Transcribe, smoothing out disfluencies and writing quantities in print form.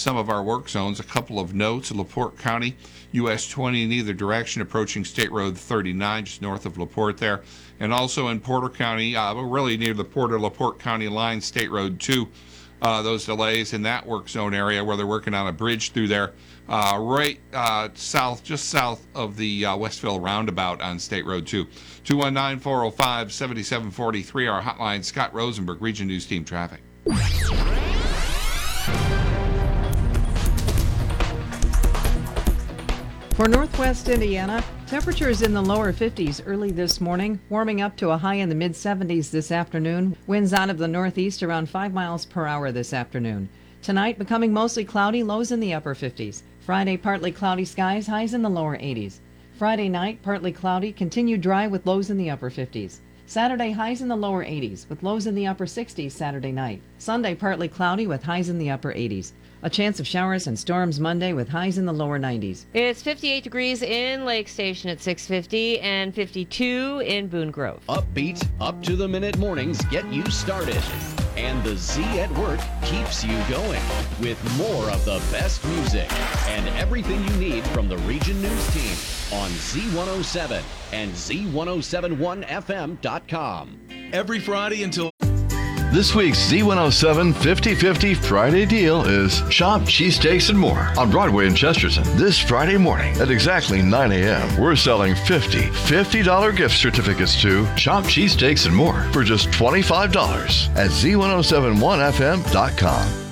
some of our work zones. A couple of notes: LaPorte County, US 20 in either direction, approaching State Road 39, just north of LaPorte there. And also in Porter County, really near the LaPorte County line, State Road 2. Those delays in that work zone area where they're working on a bridge through there, right south, just south of the Westville roundabout on State Road 2. 219-405-7743, our hotline. Scott Rosenberg, Region News Team Traffic. For northwest Indiana, temperatures in the lower 50s early this morning, warming up to a high in the mid-70s this afternoon. Winds out of the northeast around 5 miles per hour this afternoon. Tonight, becoming mostly cloudy, lows in the upper 50s. Friday, partly cloudy skies, highs in the lower 80s. Friday night, partly cloudy, continued dry with lows in the upper 50s. Saturday, highs in the lower 80s with lows in the upper 60s Saturday night. Sunday, partly cloudy with highs in the upper 80s. A chance of showers and storms Monday with highs in the lower 90s. It's 58 degrees in Lake Station at 6:50 and 52 in Boone Grove. Upbeat, up-to-the-minute mornings get you started. And the Z at Work keeps you going with more of the best music and everything you need from the Region News team on Z107 and Z1071FM.com. Every Friday until... This week's Z107 50/50 Friday deal is Shop Cheesesteaks and More on Broadway in Chesterton. This Friday morning at exactly 9 a.m., we're selling $50 gift certificates to Shop Cheesesteaks and More for just $25 at Z1071FM.com.